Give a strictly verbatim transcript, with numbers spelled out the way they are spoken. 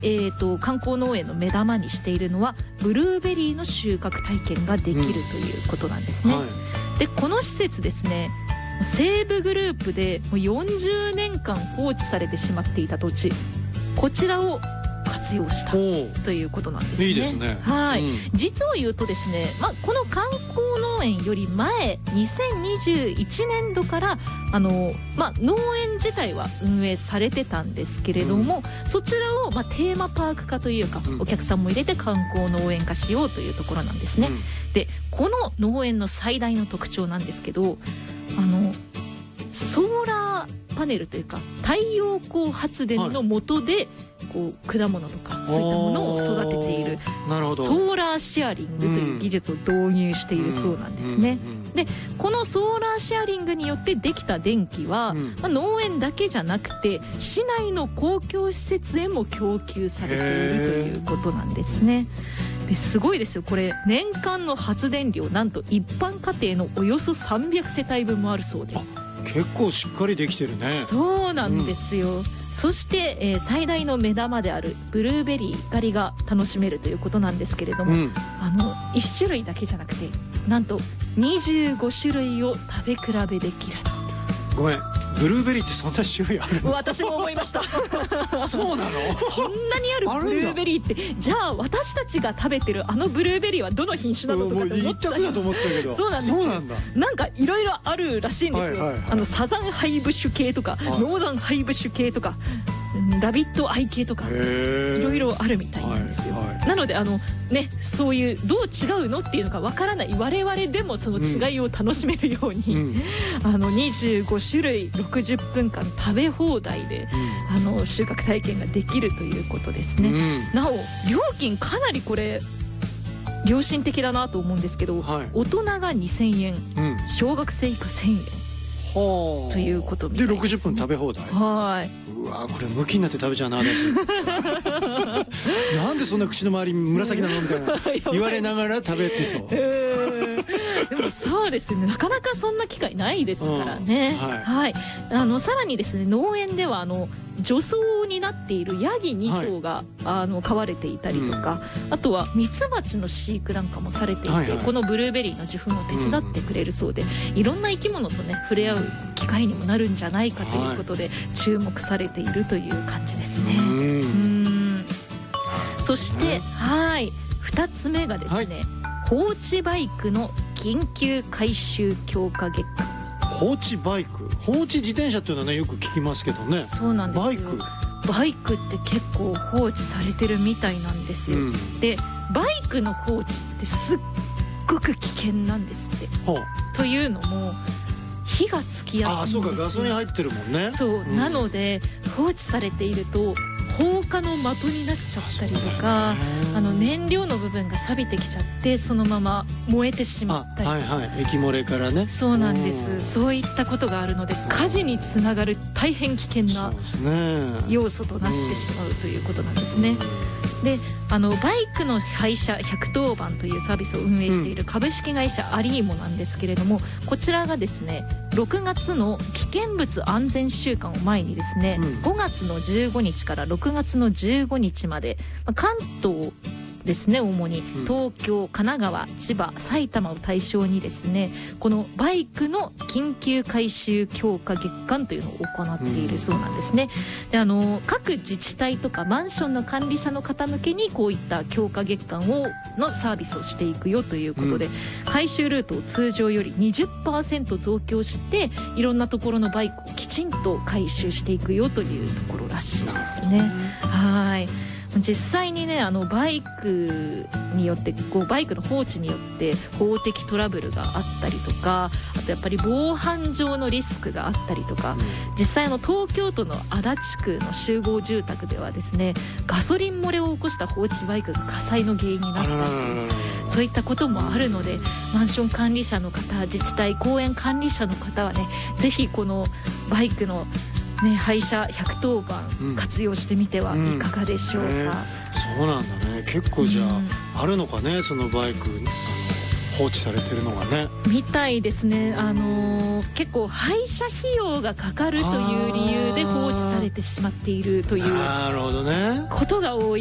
えー、と観光農園の目玉にしているのはブルーベリーの収穫体験ができるということなんですね、うんはい、でこの施設ですね、西武グループでもうよんじゅうねんかん放置されてしまっていた土地、こちらを活用したということなんですね。 いいですね。 はい、 うん、 実を言うとですね、まあ、この観光農園より前にせんにじゅういちねんどからあの、まあ、農園自体は運営されてたんですけれども、うん、そちらを、まあ、テーマパーク化というか、うん、お客さんも入れて観光農園化しようというところなんですね、うん、でこの農園の最大の特徴なんですけど、あのソーラーパネルというか太陽光発電の下で、はい、こう果物とかそういったものを育てているなるほどソーラーシェアリングという技術を導入しているそうなんですね、うんうんうん、でこのソーラーシェアリングによってできた電気は、うんまあ、農園だけじゃなくて市内の公共施設へも供給されているということなんですね。ですごいですよ、これ年間の発電量なんと一般家庭のおよそさんびゃくせたいぶんもあるそうで、 結構しっかりできてるね。 そうなんですよ、うん、そして、えー、最大の目玉であるブルーベリー狩りが楽しめるということなんですけれども、うん、あのいっしゅるいだけじゃなくてなんとにじゅうごしゅるいを食べ比べできると。 ごめん、ブルーベリーってそんな種類あるの？ 私も思いましたそうなの？ そんなにあるブルーベリーって、じゃあ私たちが食べてるあのブルーベリーはどの品種なのとかって思ったもう一択だと思ってたけどそうなんですよ。 そうなんだ。 なんかいろいろあるらしいんですよ、 はいはいはい、 あのサザンハイブッシュ系とか、はい、ノーザンハイブッシュ系とかラビットアイ系とかいろいろあるみたいなんですよ、はいはい、なのであのね、そういうどう違うのっていうのがわからない我々でもその違いを楽しめるように、うん、あのにじゅうごしゅるいろくじゅっぷんかん食べ放題で、うん、あの収穫体験ができるということですね、うん、なお料金かなりこれ良心的だなと思うんですけど、はい、大人がにせんえん、うん、小学生以下せんえんはあ、 ということみたいですね。 でろくじゅっぷん食べ放題。 はい。 うわこれムキになって食べちゃうな私なんでそんな口の周り紫なのみたいな言われながら食べてそう、 えー、でもそうですね、なかなかそんな機会ないですからね、うん、はい、はい、あのさらにですね、農園ではあの除草になっているヤギにとうが、はい、あの飼われていたりとか、うん、あとはミツバチの飼育なんかもされていて、はいはい、このブルーベリーの受粉を手伝ってくれるそうで、うん、いろんな生き物とね触れ合う機会にもなるんじゃないかということで、はい、注目されているという感じですね。うん、うんそしてはいふたつめがですね、はい、放置バイクの緊急回収強化月間。 放置バイク、放置自転車っていうのはねよく聞きますけどね。 そうなんですよ。 バイクバイクって結構放置されてるみたいなんですよ、うん、でバイクの放置ってすっごく危険なんですって。というのも火がつきやすいんですよ。ああそうか、ガソリン入ってるもんね。そう、うん、なので放置されていると放火の的になっちゃったりとか、あの燃料の部分が錆びてきちゃってそのまま燃えてしまったりとか、はいはい、 液漏れからね。 そうなんです。そういったことがあるので火事につながる大変危険な要素となってしまうということなんですね。であのバイクの配車ひゃくとおばんというサービスを運営している株式会社アリーモなんですけれども、こちらがですねろくがつの危険物安全週間を前にですね、うん、ごがつのじゅうごにちからろくがつのじゅうごにちまで関東ですね、主に東京、神奈川、千葉、埼玉を対象にですね、このバイクの緊急回収強化月間というのを行っているそうなんですね。であの各自治体とかマンションの管理者の方向けにこういった強化月間をのサービスをしていくよということで、うん、回収ルートを通常より にじゅっパーセント 増強していろんなところのバイクをきちんと回収していくよというところらしいですね。はい。実際にねあのバイクによってこうバイクの放置によって法的トラブルがあったりとか、あとやっぱり防犯上のリスクがあったりとか、うん、実際の東京都の足立区の集合住宅ではですねガソリン漏れを起こした放置バイクが火災の原因になったり、そういったこともあるので、マンション管理者の方、自治体公園管理者の方はねぜひこのバイクのね、配車ひゃくとおばん活用してみてはいかがでしょうか、うんうんえー、そうなんだね。結構じゃあ、うん、あるのかねそのバイクあの放置されてるのがねみたいですね。あのー、結構廃車費用がかかるという理由で放置されてしまっているというなるほどねことが多い